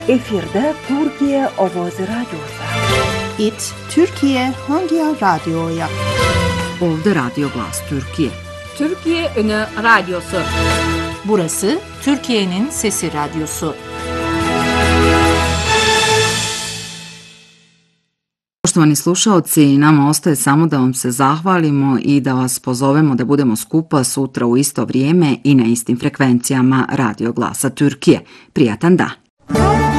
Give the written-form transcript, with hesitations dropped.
Efirde Türkiye Ovozi Radyosu. İt Türkiye hangi radyoya? Ovda Radyo Glas Türkiye. Türkiye Ünü Radyosu. Burası Türkiye'nin Sesi Radyosu. Poštovani slušaoci, nama ostaje samo da vam se zahvalimo i da vas pozovemo da budemo skupa sutra u isto vrijeme i na istim frekvencijama Radio Glasa Türkiye. Prijatan dan!